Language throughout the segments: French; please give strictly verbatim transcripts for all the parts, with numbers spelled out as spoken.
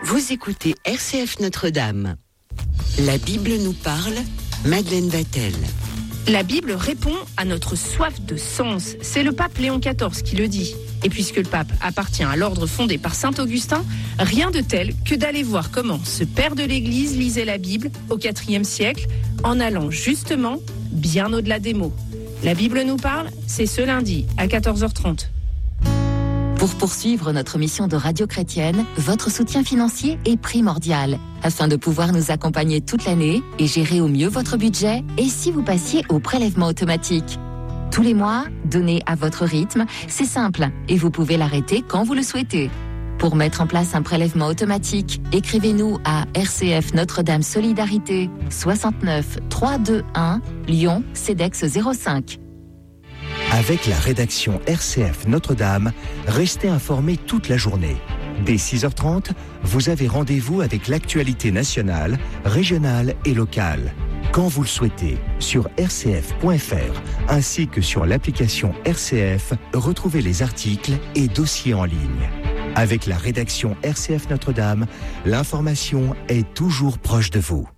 Vous écoutez R C F Notre-Dame. La Bible nous parle, Madeleine Vatel. La Bible répond à notre soif de sens. C'est le pape Léon quatorze qui le dit. Et puisque le pape appartient à l'ordre fondé par saint Augustin, rien de tel que d'aller voir comment ce père de l'Église lisait la Bible au quatrième siècle, en allant justement bien au-delà des mots. La Bible nous parle, c'est ce lundi à quatorze heures trente. Pour poursuivre notre mission de radio chrétienne, votre soutien financier est primordial afin de pouvoir nous accompagner toute l'année et gérer au mieux votre budget. Et si vous passiez au prélèvement automatique tous les mois, donnez à votre rythme, c'est simple et vous pouvez l'arrêter quand vous le souhaitez. Pour mettre en place un prélèvement automatique, écrivez-nous à R C F Notre-Dame Solidarité soixante-neuf trois cent vingt-et-un Lyon Cedex zéro cinq. Avec la rédaction R C F Notre-Dame, restez informés toute la journée. Dès six heures trente, vous avez rendez-vous avec l'actualité nationale, régionale et locale. Quand vous le souhaitez, sur r c f point f r ainsi que sur l'application R C F, retrouvez les articles et dossiers en ligne. Avec la rédaction R C F Notre-Dame, l'information est toujours proche de vous.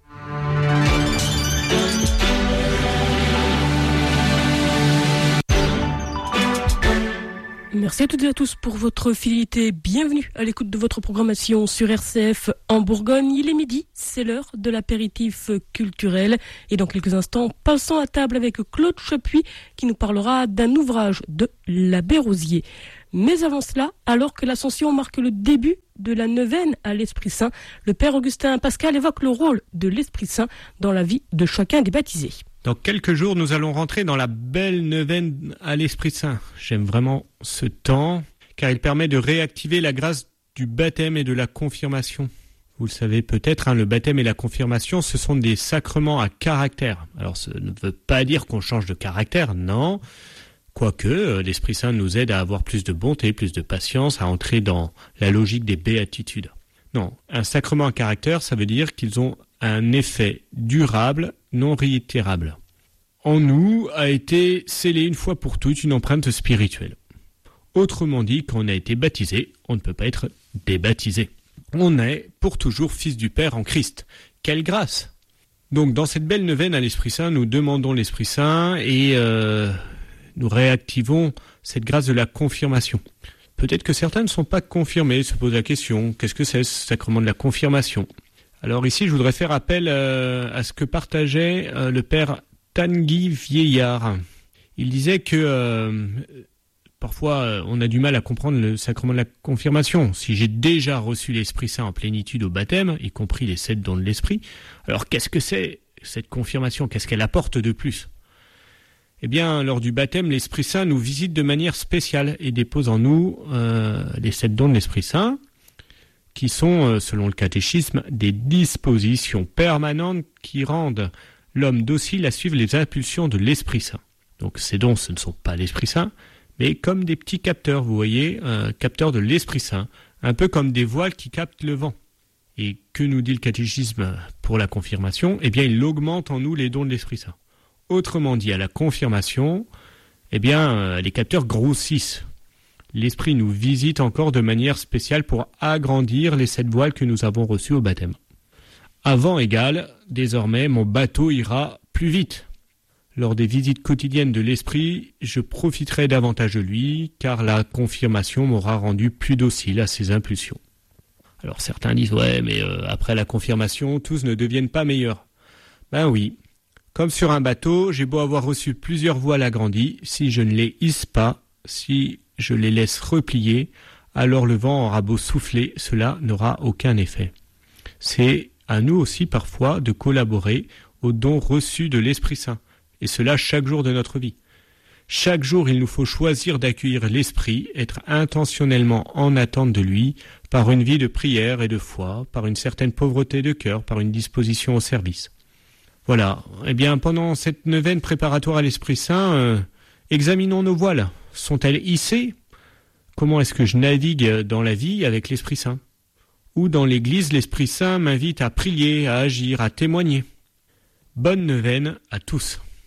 Merci à toutes et à tous pour votre fidélité. Bienvenue à l'écoute de votre programmation sur R C F en Bourgogne. Il est midi, c'est l'heure de l'apéritif culturel. Et dans quelques instants, passons à table avec Claude Chapuis qui nous parlera d'un ouvrage de l'abbé Rosier. Mais avant cela, alors que l'Ascension marque le début de la neuvaine à l'Esprit Saint, le Père Augustin Pascal évoque le rôle de l'Esprit Saint dans la vie de chacun des baptisés. Dans quelques jours, nous allons rentrer dans la belle neuvaine à l'Esprit Saint. J'aime vraiment ce temps, car il permet de réactiver la grâce du baptême et de la confirmation. Vous le savez peut-être, hein, le baptême et la confirmation, ce sont des sacrements à caractère. Alors, ça ne veut pas dire qu'on change de caractère, non. Quoique, l'Esprit Saint nous aide à avoir plus de bonté, plus de patience, à entrer dans la logique des béatitudes. Non, un sacrement à caractère, ça veut dire qu'ils ont un effet durable, non réitérable. En nous a été scellée une fois pour toutes une empreinte spirituelle. Autrement dit, quand on a été baptisé, on ne peut pas être débaptisé. On est pour toujours fils du Père en Christ. Quelle grâce! Donc dans cette belle neuvaine à l'Esprit Saint, nous demandons l'Esprit Saint et euh, nous réactivons cette grâce de la confirmation. Peut-être que certains ne sont pas confirmés, se posent la question, qu'est-ce que c'est ce sacrement de la confirmation ? Alors ici, je voudrais faire appel euh, à ce que partageait euh, le père Tanguy Vieillard. Il disait que euh, parfois, euh, on a du mal à comprendre le sacrement de la confirmation. Si j'ai déjà reçu l'Esprit Saint en plénitude au baptême, y compris les sept dons de l'Esprit, alors qu'est-ce que c'est cette confirmation ? Qu'est-ce qu'elle apporte de plus ? Eh bien, lors du baptême, l'Esprit Saint nous visite de manière spéciale et dépose en nous euh, les sept dons de l'Esprit Saint, qui sont, selon le catéchisme, des dispositions permanentes qui rendent l'homme docile à suivre les impulsions de l'Esprit Saint. Donc ces dons, ce ne sont pas l'Esprit Saint, mais comme des petits capteurs, vous voyez, un capteur de l'Esprit Saint, un peu comme des voiles qui captent le vent. Et que nous dit le catéchisme pour la confirmation ? Eh bien, il augmente en nous les dons de l'Esprit Saint. Autrement dit, à la confirmation, eh bien, les capteurs grossissent. L'Esprit nous visite encore de manière spéciale pour agrandir les sept voiles que nous avons reçues au baptême. À vent égal, désormais, mon bateau ira plus vite. Lors des visites quotidiennes de l'Esprit, je profiterai davantage de lui, car la confirmation m'aura rendu plus docile à ses impulsions. Alors certains disent, ouais, mais euh, après la confirmation, tous ne deviennent pas meilleurs. Ben oui, comme sur un bateau, j'ai beau avoir reçu plusieurs voiles agrandies, si je ne les hisse pas, si je les laisse replier, alors le vent aura beau souffler, cela n'aura aucun effet. C'est à nous aussi parfois de collaborer aux dons reçus de l'Esprit Saint, et cela chaque jour de notre vie. Chaque jour, il nous faut choisir d'accueillir l'Esprit, être intentionnellement en attente de lui, par une vie de prière et de foi, par une certaine pauvreté de cœur, par une disposition au service. Voilà, eh bien pendant cette neuvaine préparatoire à l'Esprit Saint, euh, examinons nos voiles. Sont-elles hissées ? Comment est-ce que je navigue dans la vie avec l'Esprit Saint ? Ou dans l'Église, l'Esprit Saint m'invite à prier, à agir, à témoigner. Bonne neuvaine à tous.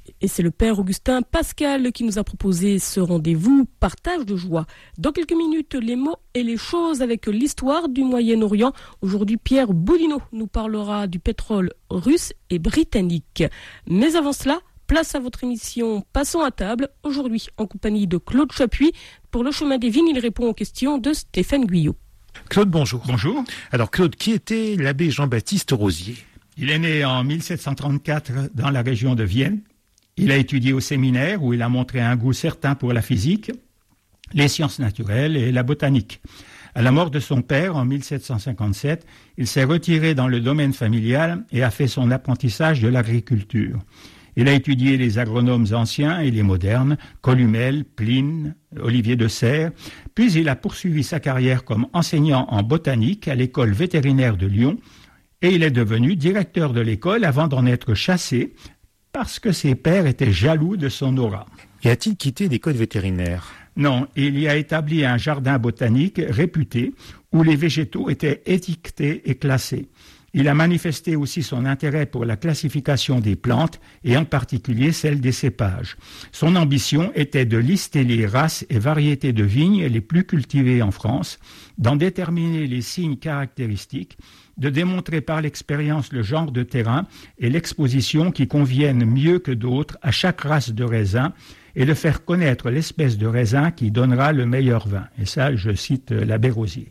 Et c'est le père Augustin Pascal qui nous a proposé ce rendez-vous partage de joie. Dans quelques minutes, les mots et les choses avec l'histoire du Moyen-Orient. Aujourd'hui, Pierre Boudinot nous parlera du pétrole russe et britannique. Mais avant cela, place à votre émission Passons à table. Aujourd'hui, en compagnie de Claude Chapuis. Pour le chemin des vignes, il répond aux questions de Stéphane Guyot. Claude, bonjour. Bonjour. Alors Claude, qui était l'abbé Jean-Baptiste Rosier ? Il est né en mille sept cent trente-quatre dans la région de Vienne. Il a étudié au séminaire où il a montré un goût certain pour la physique, les sciences naturelles et la botanique. À la mort de son père en mille sept cent cinquante-sept, il s'est retiré dans le domaine familial et a fait son apprentissage de l'agriculture. Il a étudié les agronomes anciens et les modernes, Columel, Pline, Olivier de Serres, puis il a poursuivi sa carrière comme enseignant en botanique à l'école vétérinaire de Lyon et il est devenu directeur de l'école avant d'en être chassé parce que ses pairs étaient jaloux de son aura. Y a-t-il quitté l'école vétérinaire ? Non, il y a établi un jardin botanique réputé où les végétaux étaient étiquetés et classés. Il a manifesté aussi son intérêt pour la classification des plantes et en particulier celle des cépages. Son ambition était de lister les races et variétés de vignes les plus cultivées en France, d'en déterminer les signes caractéristiques, de démontrer par l'expérience le genre de terrain et l'exposition qui conviennent mieux que d'autres à chaque race de raisin et de faire connaître l'espèce de raisin qui donnera le meilleur vin. Et ça, je cite l'abbé Rosier.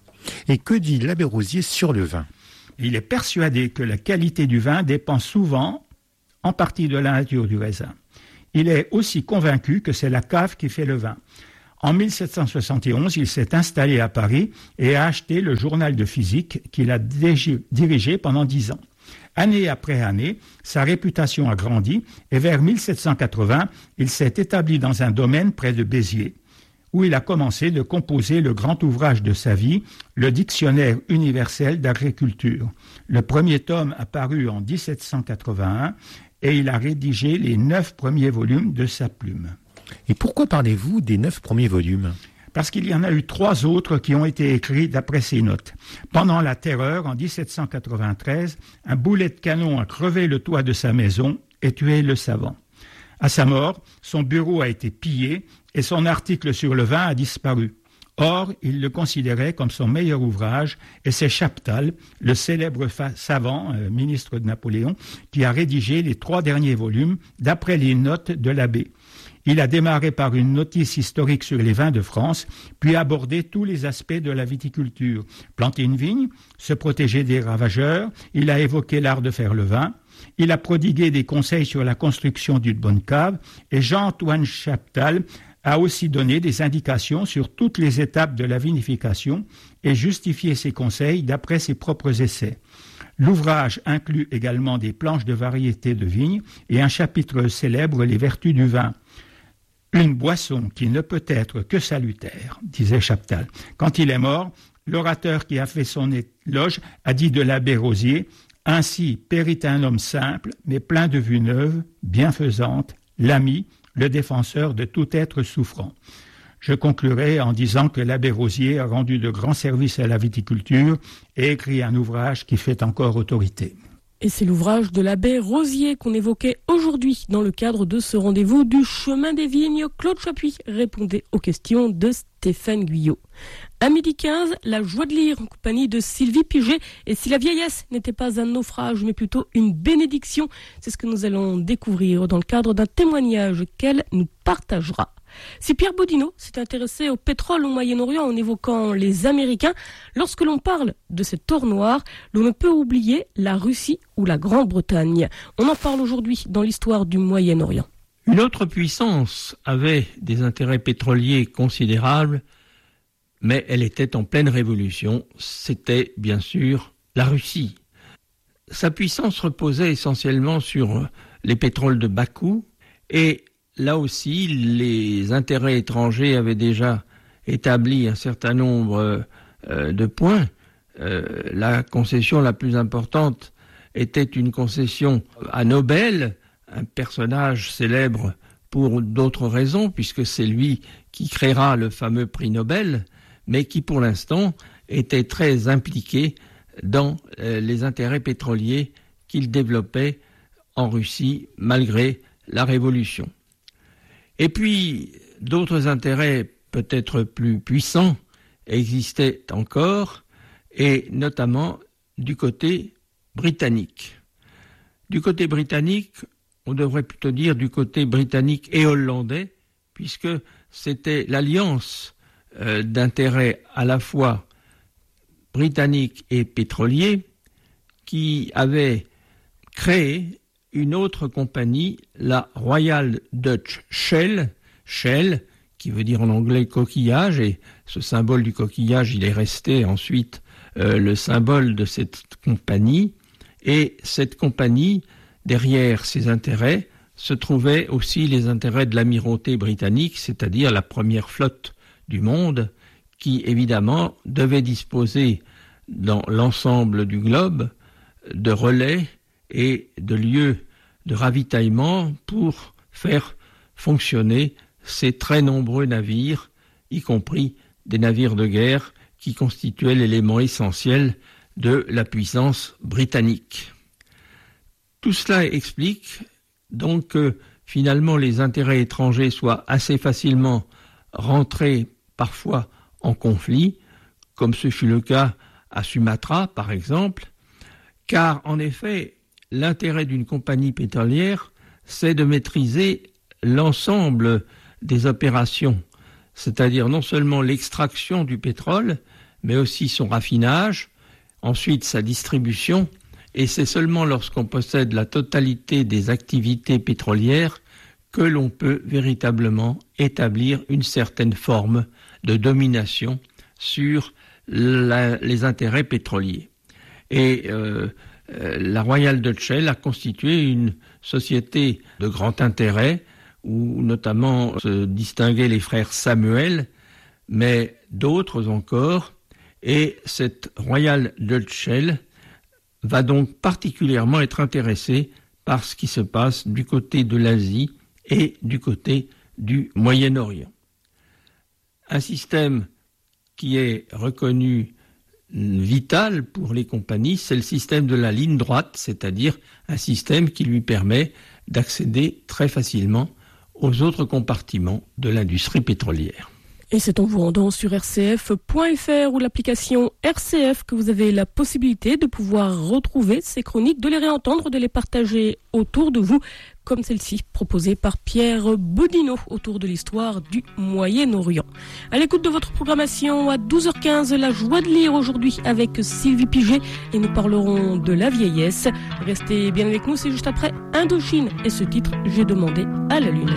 Et que dit l'abbé Rosier sur le vin ? Il est persuadé que la qualité du vin dépend souvent, en partie, de la nature du raisin. Il est aussi convaincu que c'est la cave qui fait le vin. En mille sept cent soixante et onze, il s'est installé à Paris et a acheté le journal de physique qu'il a dirigé pendant dix ans. Année après année, sa réputation a grandi et vers mille sept cent quatre-vingts, il s'est établi dans un domaine près de Béziers, où il a commencé de composer le grand ouvrage de sa vie, le Dictionnaire universel d'agriculture. Le premier tome a paru en dix-sept cent quatre-vingt-un et il a rédigé les neuf premiers volumes de sa plume. Et pourquoi parlez-vous des neuf premiers volumes ? Parce qu'il y en a eu trois autres qui ont été écrits d'après ses notes. Pendant la Terreur, en dix-sept cent quatre-vingt-treize, un boulet de canon a crevé le toit de sa maison et tué le savant. À sa mort, son bureau a été pillé et son article sur le vin a disparu. Or, il le considérait comme son meilleur ouvrage et c'est Chaptal, le célèbre fa- savant, euh, ministre de Napoléon, qui a rédigé les trois derniers volumes d'après les notes de l'abbé. Il a démarré par une notice historique sur les vins de France, puis abordé tous les aspects de la viticulture. Planter une vigne, se protéger des ravageurs, il a évoqué l'art de faire le vin, il a prodigué des conseils sur la construction d'une bonne cave, et Jean-Antoine Chaptal a aussi donné des indications sur toutes les étapes de la vinification et justifié ses conseils d'après ses propres essais. L'ouvrage inclut également des planches de variétés de vignes et un chapitre célèbre les vertus du vin. Une boisson qui ne peut être que salutaire, disait Chaptal. Quand il est mort, l'orateur qui a fait son éloge a dit de l'abbé Rosier « Ainsi périt un homme simple, mais plein de vues neuves, bienfaisante, l'ami, le défenseur de tout être souffrant. » Je conclurai en disant que l'abbé Rosier a rendu de grands services à la viticulture et écrit un ouvrage qui fait encore autorité. Et c'est l'ouvrage de l'abbé Rosier qu'on évoquait aujourd'hui dans le cadre de ce rendez-vous du chemin des vignes. Claude Chapuis répondait aux questions de Stéphane Guyot. À midi quinze, la joie de lire en compagnie de Sylvie Piget. Et si la vieillesse n'était pas un naufrage, mais plutôt une bénédiction, c'est ce que nous allons découvrir dans le cadre d'un témoignage qu'elle nous partagera. Si Pierre Boudinot s'est intéressé au pétrole au Moyen-Orient en évoquant les Américains, lorsque l'on parle de cet or noir, l'on ne peut oublier la Russie ou la Grande-Bretagne. On en parle aujourd'hui dans l'histoire du Moyen-Orient. Une autre puissance avait des intérêts pétroliers considérables, mais elle était en pleine révolution. C'était bien sûr la Russie. Sa puissance reposait essentiellement sur les pétroles de bas coût et là aussi, les intérêts étrangers avaient déjà établi un certain nombre euh, de points. Euh, la concession la plus importante était une concession à Nobel, un personnage célèbre pour d'autres raisons, puisque c'est lui qui créera le fameux prix Nobel, mais qui pour l'instant était très impliqué dans euh, les intérêts pétroliers qu'il développait en Russie, malgré la Révolution. Et puis, d'autres intérêts peut-être plus puissants existaient encore, et notamment du côté britannique. Du côté britannique, on devrait plutôt dire du côté britannique et hollandais, puisque c'était l'alliance euh, d'intérêts à la fois britanniques et pétroliers qui avait créé une autre compagnie, la Royal Dutch Shell, Shell, qui veut dire en anglais coquillage, et ce symbole du coquillage, il est resté ensuite euh, le symbole de cette compagnie. Et cette compagnie, derrière ses intérêts, se trouvaient aussi les intérêts de l'amirauté britannique, c'est-à-dire la première flotte du monde, qui évidemment devait disposer dans l'ensemble du globe de relais et de lieux de ravitaillement pour faire fonctionner ces très nombreux navires, y compris des navires de guerre qui constituaient l'élément essentiel de la puissance britannique. Tout cela explique donc que finalement les intérêts étrangers soient assez facilement rentrés parfois en conflit, comme ce fut le cas à Sumatra par exemple, car en effet l'intérêt d'une compagnie pétrolière c'est de maîtriser l'ensemble des opérations, c'est-à-dire non seulement l'extraction du pétrole, mais aussi son raffinage, ensuite sa distribution, et c'est seulement lorsqu'on possède la totalité des activités pétrolières que l'on peut véritablement établir une certaine forme de domination sur la, les intérêts pétroliers. Et euh, euh, la Royal Dutch Shell a constitué une société de grand intérêt où notamment se distinguaient les frères Samuel, mais d'autres encore. Et cette Royal Dutch Shell va donc particulièrement être intéressée par ce qui se passe du côté de l'Asie et du côté du Moyen-Orient. Un système qui est reconnu vital pour les compagnies, c'est le système de la ligne droite, c'est-à-dire un système qui lui permet d'accéder très facilement aux autres compartiments de l'industrie pétrolière. Et c'est en vous rendant sur r c f point f r ou l'application R C F que vous avez la possibilité de pouvoir retrouver ces chroniques, de les réentendre, de les partager autour de vous, comme celle-ci proposée par Pierre Bodino autour de l'histoire du Moyen-Orient. À l'écoute de votre programmation, à douze heures quinze, la joie de lire aujourd'hui avec Sylvie Piget et nous parlerons de la vieillesse. Restez bien avec nous, c'est juste après Indochine et ce titre « J'ai demandé à la lune ».